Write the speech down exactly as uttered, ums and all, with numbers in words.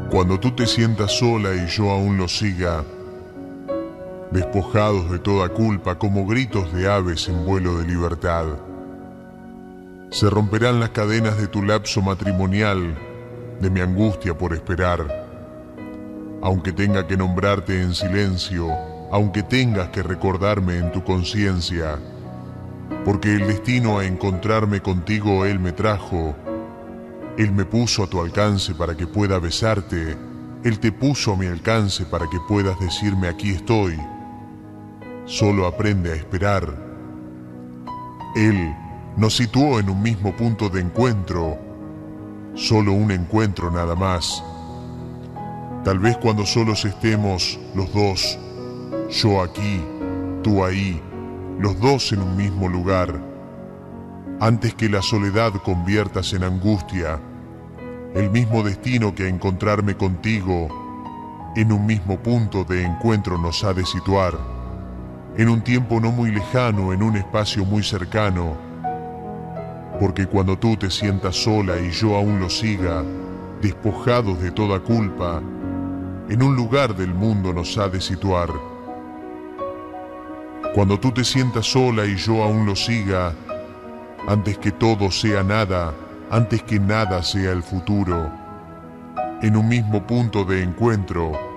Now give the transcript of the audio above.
Cuando tú te sientas sola y yo aún lo siga, despojados de toda culpa como gritos de aves en vuelo de libertad, se romperán las cadenas de tu lapso matrimonial, de mi angustia por esperar. Aunque tenga que nombrarte en silencio, aunque tengas que recordarme en tu conciencia, porque el destino a encontrarme contigo Él me trajo. Él me puso a tu alcance para que pueda besarte. Él te puso a mi alcance para que puedas decirme aquí estoy. Solo aprende a esperar. Él nos situó en un mismo punto de encuentro, solo un encuentro nada más. Tal vez cuando solos estemos los dos, yo aquí, tú ahí, los dos en un mismo lugar, antes que la soledad conviertas en angustia, el mismo destino que a encontrarme contigo en un mismo punto de encuentro nos ha de situar, en un tiempo no muy lejano, en un espacio muy cercano, porque cuando tú te sientas sola y yo aún lo siga, despojados de toda culpa, en un lugar del mundo nos ha de situar. Cuando tú te sientas sola y yo aún lo siga, antes que todo sea nada, antes que nada sea el futuro, en un mismo punto de encuentro,